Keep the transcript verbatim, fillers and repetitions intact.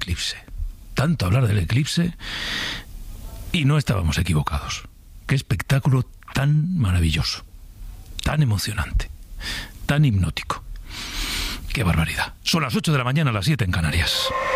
eclipse. Tanto hablar del eclipse y no estábamos equivocados. Qué espectáculo tan maravilloso, tan emocionante, tan hipnótico. Qué barbaridad. Son las ocho de la mañana, las siete en Canarias.